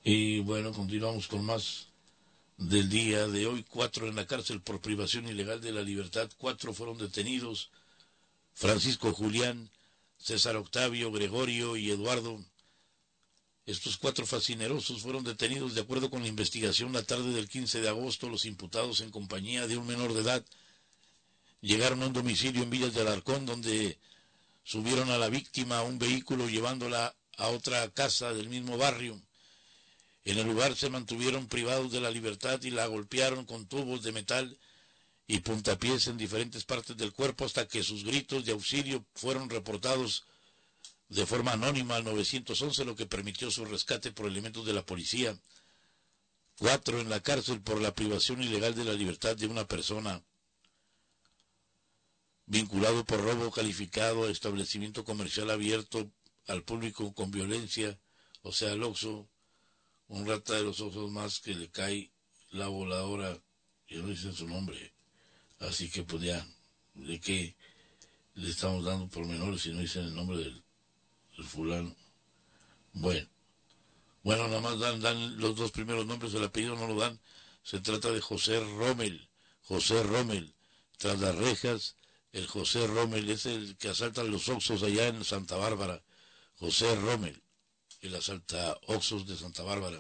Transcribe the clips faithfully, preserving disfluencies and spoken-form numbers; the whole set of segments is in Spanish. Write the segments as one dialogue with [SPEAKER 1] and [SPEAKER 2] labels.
[SPEAKER 1] Y bueno, continuamos con más del día de hoy. Cuatro en la cárcel por privación ilegal de la libertad. Cuatro fueron detenidos. Francisco Julián, César Octavio, Gregorio y Eduardo. Estos cuatro fascinerosos fueron detenidos de acuerdo con la investigación la tarde del quince de agosto. Los imputados, en compañía de un menor de edad, llegaron a un domicilio en Villas de Alarcón, donde subieron a la víctima a un vehículo llevándola a otra casa del mismo barrio. En el lugar se mantuvieron privados de la libertad y la golpearon con tubos de metal y puntapiés en diferentes partes del cuerpo hasta que sus gritos de auxilio fueron reportados de forma anónima al nueve once, lo que permitió su rescate por elementos de la policía. Cuatro en la cárcel por la privación ilegal de la libertad de una persona, vinculado por robo calificado a establecimiento comercial abierto al público con violencia, o sea, el Oxxo, un rata de los ojos más que le cae la voladora, y no dicen su nombre, así que pues ya, ¿de qué le estamos dando pormenores si no dicen el nombre del, del fulano? Bueno, bueno, nada más dan, dan los dos primeros nombres, el apellido no lo dan. Se trata de José Rommel, José Rommel, tras las rejas. El José Rommel es el que asalta los Oxxos allá en Santa Bárbara. José Rommel, el asalta Oxxos de Santa Bárbara.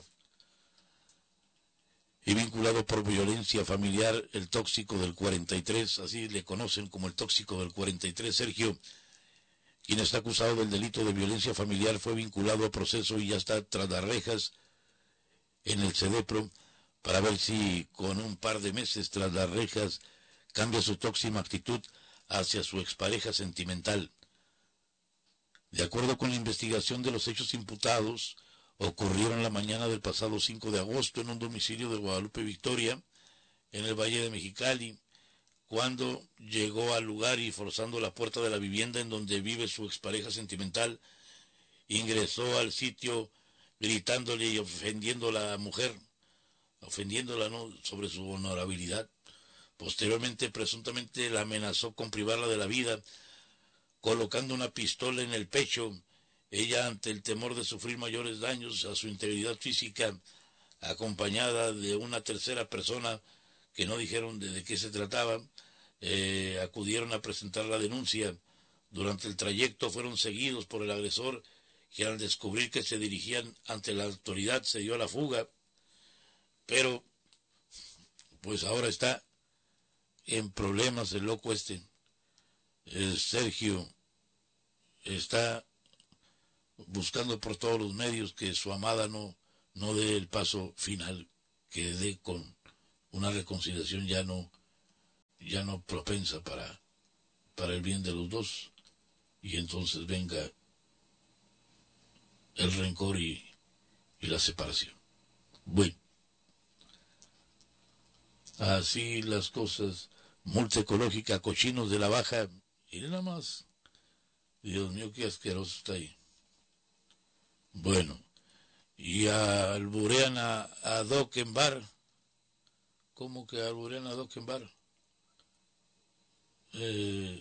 [SPEAKER 1] Y vinculado por violencia familiar, el tóxico del cuarenta y tres, así le conocen como el tóxico del cuarenta y tres, Sergio, quien está acusado del delito de violencia familiar, fue vinculado a proceso y ya está tras las rejas en el CEDEPRO para ver si con un par de meses tras las rejas cambia su tóxica actitud hacia su expareja sentimental. De acuerdo con la investigación de los hechos imputados, ocurrieron la mañana del pasado cinco de agosto en un domicilio de Guadalupe Victoria, en el Valle de Mexicali, cuando llegó al lugar y forzando la puerta de la vivienda en donde vive su expareja sentimental, ingresó al sitio gritándole y ofendiendo a la mujer, ofendiéndola, ¿no?, sobre su honorabilidad. Posteriormente, presuntamente, la amenazó con privarla de la vida, colocando una pistola en el pecho. Ella, ante el temor de sufrir mayores daños a su integridad física, acompañada de una tercera persona que no dijeron de, de qué se trataba, eh, acudieron a presentar la denuncia. Durante el trayecto fueron seguidos por el agresor, que al descubrir que se dirigían ante la autoridad se dio a la fuga, pero pues ahora está en problemas el loco este. El Sergio está buscando por todos los medios que su amada no, no dé el paso final, que dé con una reconciliación ya no, ya no propensa para, para el bien de los dos, y entonces venga el rencor y, y la separación. Bueno, así las cosas. Multa ecológica a cochinos de la Baja, y nada más. Dios mío, qué asqueroso está ahí. Bueno, y alburean a, a Dockenbar. ¿Cómo que alburean a Dockenbar? Eh,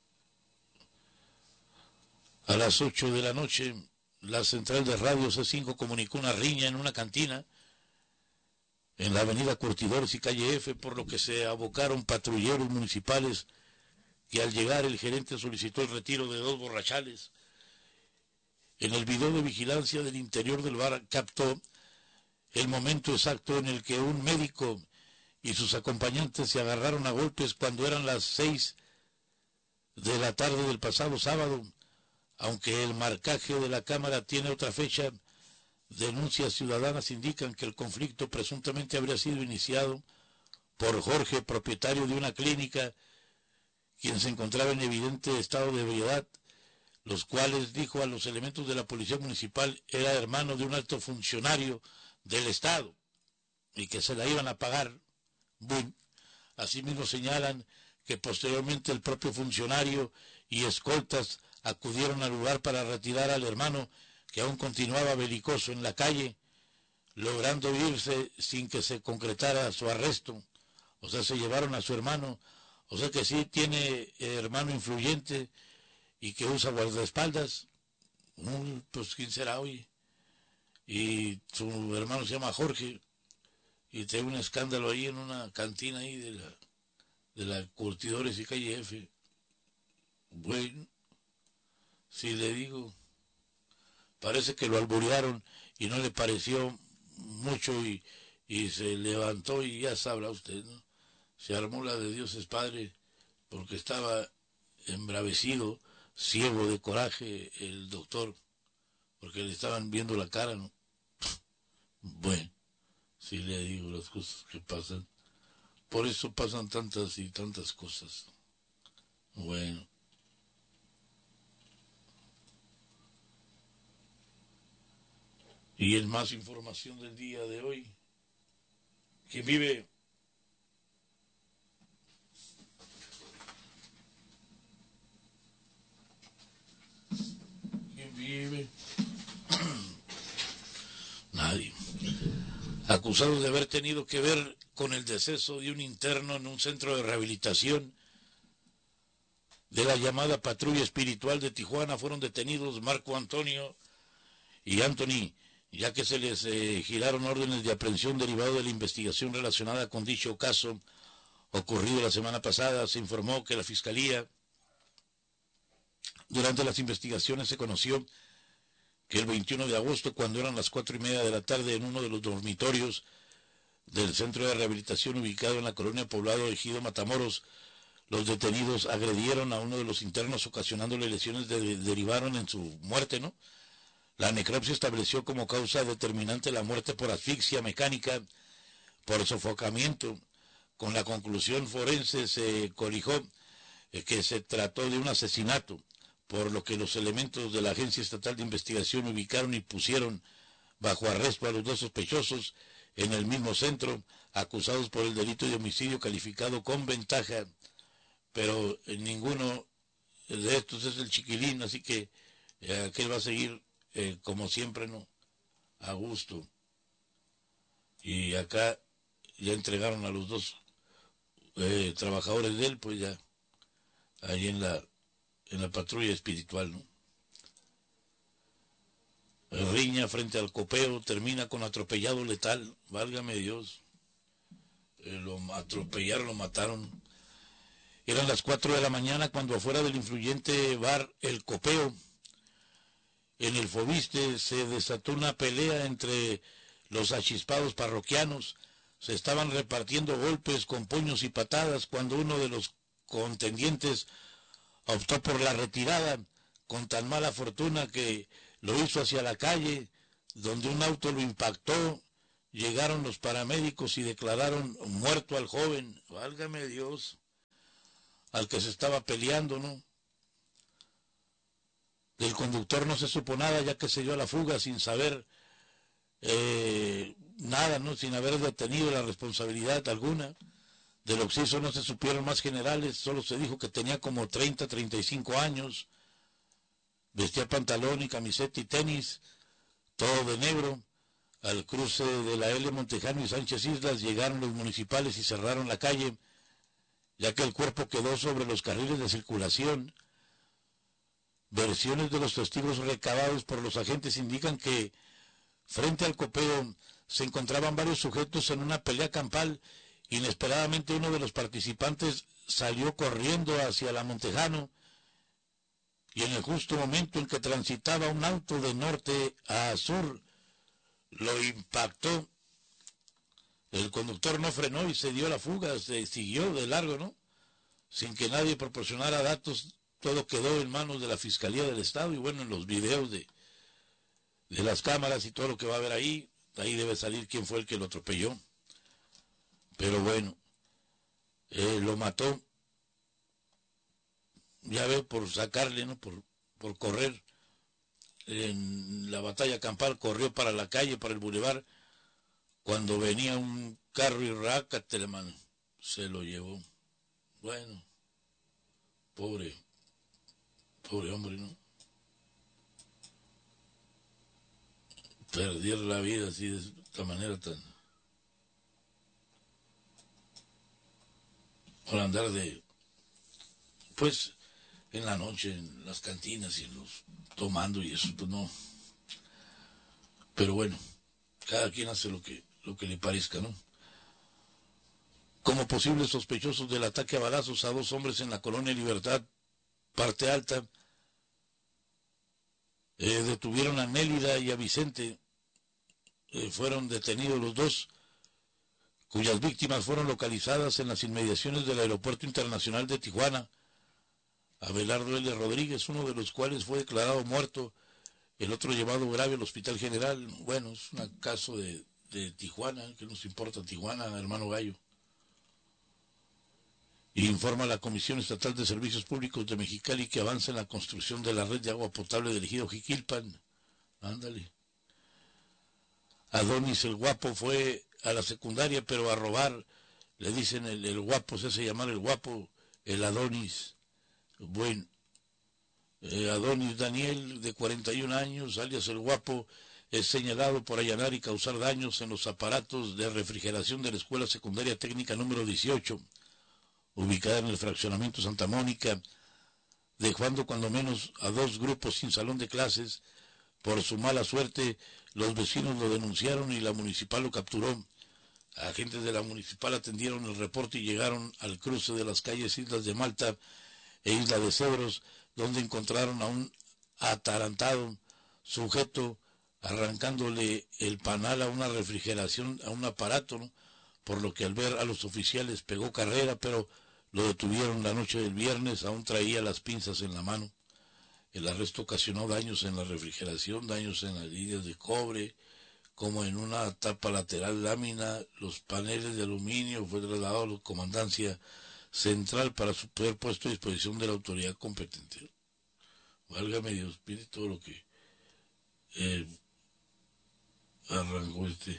[SPEAKER 1] a las ocho de la noche, la central de radio C cinco comunicó una riña en una cantina en la avenida Curtidores y calle F, por lo que se abocaron patrulleros municipales, que al llegar el gerente solicitó el retiro de dos borrachales. En el video de vigilancia del interior del bar captó el momento exacto en el que un médico y sus acompañantes se agarraron a golpes cuando eran las seis de la tarde del pasado sábado. Aunque el marcaje de la cámara tiene otra fecha, denuncias ciudadanas indican que el conflicto presuntamente habría sido iniciado por Jorge, propietario de una clínica, quien se encontraba en evidente estado de ebriedad, los cuales, dijo a los elementos de la policía municipal, era hermano de un alto funcionario del Estado y que se la iban a pagar. Bueno, asimismo señalan que posteriormente el propio funcionario y escoltas acudieron al lugar para retirar al hermano, que aún continuaba belicoso en la calle, logrando irse sin que se concretara su arresto. O sea, se llevaron a su hermano. O sea que sí tiene hermano influyente y que usa guardaespaldas. Mm, pues quién será hoy. y su hermano se llama Jorge, y tiene un escándalo ahí en una cantina ahí de la, de la Curtidores y Calle F. Bueno, si le digo, parece que lo alburearon y no le pareció mucho y, y se levantó y ya sabrá usted, ¿no? Se armó la de Dios es Padre porque estaba embravecido, ciego de coraje el doctor, porque le estaban viendo la cara, ¿no? Bueno, si le digo las cosas que pasan, por eso pasan tantas y tantas cosas. Bueno. Y en más información del día de hoy, quien vive ¿Quién vive? Nadie. Acusados de haber tenido que ver con el deceso de un interno en un centro de rehabilitación de la llamada Patrulla Espiritual de Tijuana, fueron detenidos Marco Antonio y Anthony, ya que se les eh, giraron órdenes de aprehensión derivado de la investigación relacionada con dicho caso ocurrido la semana pasada. Se informó que la Fiscalía, durante las investigaciones, se conoció que el veintiuno de agosto, cuando eran las cuatro y media de la tarde, en uno de los dormitorios del centro de rehabilitación ubicado en la colonia Poblado Ejido Matamoros, los detenidos agredieron a uno de los internos, ocasionándole lesiones que de, derivaron en su muerte, ¿no? La necropsia estableció como causa determinante la muerte por asfixia mecánica, por sofocamiento. Con la conclusión forense se colijó eh, que se trató de un asesinato, por lo que los elementos de la Agencia Estatal de Investigación ubicaron y pusieron bajo arresto a los dos sospechosos en el mismo centro, acusados por el delito de homicidio calificado con ventaja, pero eh, ninguno de estos es el chiquilín, así que eh, aquel va a seguir eh, como siempre, ¿no? A gusto. Y acá ya entregaron a los dos eh, trabajadores de él, pues ya, ahí en la, en la patrulla espiritual, ¿no? Riña frente al copeo termina con atropellado letal, válgame Dios. Eh, lo atropellaron, lo mataron. Eran las cuatro de la mañana cuando afuera del influyente bar El Copeo, en el Fobiste, se desató una pelea entre los achispados parroquianos. Se estaban repartiendo golpes con puños y patadas cuando uno de los contendientes optó por la retirada, con tan mala fortuna que lo hizo hacia la calle, donde un auto lo impactó. Llegaron los paramédicos y declararon muerto al joven, válgame Dios, al que se estaba peleando, ¿no? Del conductor no se supo nada, ya que se dio a la fuga sin saber eh, nada, ¿no? Sin haber detenido la responsabilidad alguna. Del occiso no se supieron más generales, solo se dijo que tenía como treinta, treinta y cinco años, vestía pantalón y camiseta y tenis, todo de negro. Al cruce de la L. Montejano y Sánchez Islas llegaron los municipales y cerraron la calle, ya que el cuerpo quedó sobre los carriles de circulación. Versiones de los testigos recabados por los agentes indican que frente al copeo se encontraban varios sujetos en una pelea campal. Inesperadamente uno de los participantes salió corriendo hacia la Montejano y en el justo momento en que transitaba un auto de norte a sur, lo impactó. El conductor no frenó y se dio la fuga, se siguió de largo, ¿no? Sin que nadie proporcionara datos. Todo quedó en manos de la Fiscalía del Estado y bueno, en los videos de, de las cámaras y todo lo que va a haber ahí, ahí debe salir quién fue el que lo atropelló. Pero bueno, eh, lo mató, ya ve, por sacarle, ¿no? Por, por correr. En la batalla campal corrió para la calle, para el bulevar, cuando venía un carro y rácate, mano, se lo llevó. Bueno, pobre, pobre hombre, ¿no? Perder la vida así de esta manera tan... por andar de... pues en la noche en las cantinas y en los tomando y eso, pues no. Pero bueno, cada quien hace lo que, lo que le parezca, ¿no? Como posibles sospechosos del ataque a balazos a dos hombres en la colonia Libertad, parte alta, eh, detuvieron a Nélida y a Vicente, eh, fueron detenidos los dos, cuyas víctimas fueron localizadas en las inmediaciones del Aeropuerto Internacional de Tijuana. Abelardo L. Rodríguez, uno de los cuales fue declarado muerto, el otro llevado grave al Hospital General. Bueno, es un caso de, de Tijuana, que nos importa Tijuana, hermano Gallo. Y informa la Comisión Estatal de Servicios Públicos de Mexicali que avanza en la construcción de la red de agua potable del ejido Jiquilpan. Ándale. Adonis el guapo fue a la secundaria, pero a robar. Le dicen el, el guapo, se hace llamar el guapo, el Adonis. Bueno, eh, Adonis Daniel, de cuarenta y un años, alias el guapo, es señalado por allanar y causar daños en los aparatos de refrigeración de la Escuela Secundaria Técnica número dieciocho, ubicada en el fraccionamiento Santa Mónica, dejando cuando menos a dos grupos sin salón de clases. Por su mala suerte, los vecinos lo denunciaron y la municipal lo capturó. Agentes de la municipal atendieron el reporte y llegaron al cruce de las calles Islas de Malta e Isla de Cedros, donde encontraron a un atarantado sujeto arrancándole el panal a una refrigeración, a un aparato, ¿no? Por lo que al ver a los oficiales pegó carrera, pero lo detuvieron la noche del viernes, aún traía las pinzas en la mano. El arresto ocasionó daños en la refrigeración, daños en las líneas de cobre, como en una tapa lateral lámina. Los paneles de aluminio fue trasladado a la comandancia central para ser puesto a disposición de la autoridad competente. Válgame Dios, mire todo lo que eh, arrancó este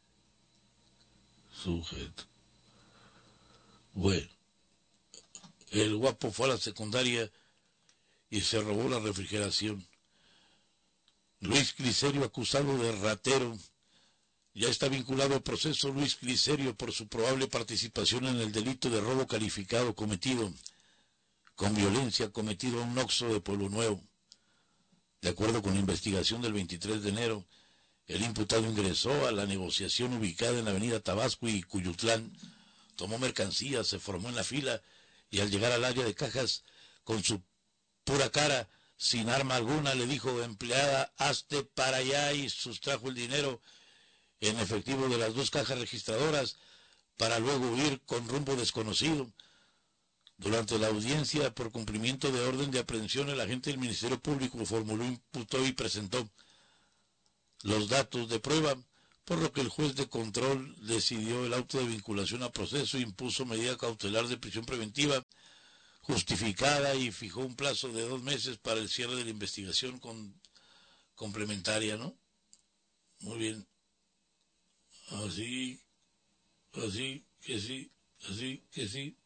[SPEAKER 1] sujeto. Bueno, el guapo fue a la secundaria y se robó la refrigeración. Luis Cliserio, acusado de ratero, ya está vinculado al proceso. Luis Cliserio, por su probable participación en el delito de robo calificado cometido con violencia cometido a un Oxxo de Pueblo Nuevo. De acuerdo con la investigación del veintitrés de enero, el imputado ingresó a la negociación ubicada en la avenida Tabasco y Cuyutlán, tomó mercancía, se formó en la fila y al llegar al área de cajas, con su pura cara, sin arma alguna, le dijo: empleada, hazte para allá, y sustrajo el dinero en efectivo de las dos cajas registradoras para luego huir con rumbo desconocido. Durante la audiencia por cumplimiento de orden de aprehensión, el agente del Ministerio Público formuló, imputó y presentó los datos de prueba, por lo que el juez de control decidió el auto de vinculación a proceso, impuso medida cautelar de prisión preventiva justificada y fijó un plazo de dos meses para el cierre de la investigación con, complementaria, ¿no? Muy bien. Así, así que sí, así que sí.